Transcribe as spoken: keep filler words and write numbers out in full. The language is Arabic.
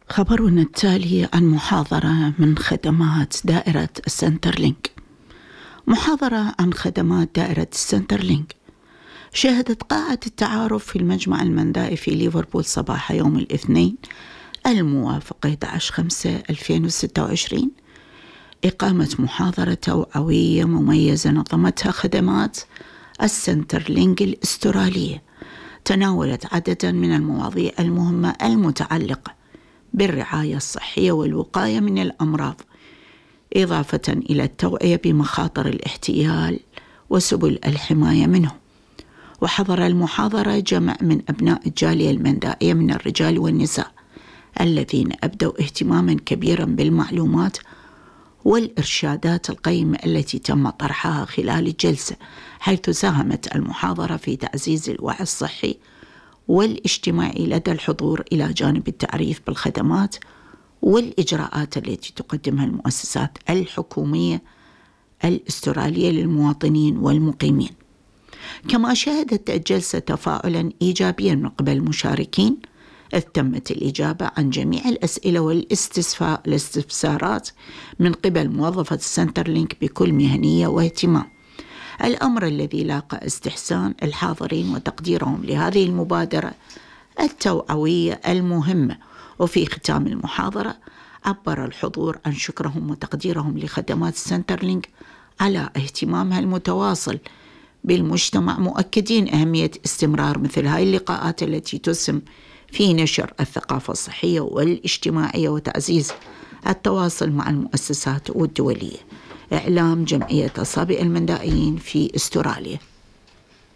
خبرنا التالي عن محاضرة من خدمات دائرة السنترلينك. محاضرة عن خدمات دائرة السنترلينك شهدت قاعة التعارف في المجمع المندائي في ليفربول صباح يوم الاثنين الموافق أحد عشر خمسة ألفين وستة وعشرين إقامة محاضرة توعوية مميزة نظمتها خدمات السنترلينك الأسترالية، تناولت عددا من المواضيع المهمة المتعلقة بالرعاية الصحية والوقاية من الأمراض، إضافة إلى التوعية بمخاطر الاحتيال وسبل الحماية منه. وحضر المحاضرة جمع من أبناء الجالية المندائية من الرجال والنساء الذين أبدوا اهتماما كبيرا بالمعلومات والإرشادات القيمة التي تم طرحها خلال الجلسة، حيث ساهمت المحاضرة في تعزيز الوعي الصحي والاجتماعي لدى الحضور، إلى جانب التعريف بالخدمات والإجراءات التي تقدمها المؤسسات الحكومية الأسترالية للمواطنين والمقيمين. كما شهدت الجلسة تفاعلا إيجابيا من قبل المشاركين، إذ تمت الإجابة عن جميع الأسئلة والاستفسارات من قبل موظفة السنترلينك بكل مهنية واهتمام، الأمر الذي لاقى استحسان الحاضرين وتقديرهم لهذه المبادرة التوعوية المهمة. وفي ختام المحاضرة عبر الحضور عن شكرهم وتقديرهم لخدمات السنترلينك على اهتمامها المتواصل بالمجتمع، مؤكدين أهمية استمرار مثل هاي اللقاءات التي تسهم في نشر الثقافة الصحية والاجتماعية وتعزيز التواصل مع المؤسسات والدولية. إعلام جمعية أصابع المندائيين في أستراليا.